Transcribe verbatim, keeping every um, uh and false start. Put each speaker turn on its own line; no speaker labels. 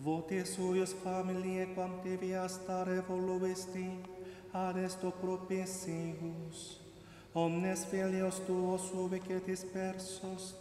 votis huius familiae quam devias stare voluisti, ad esto propitius. Omnes filios tuos ubique dispersos,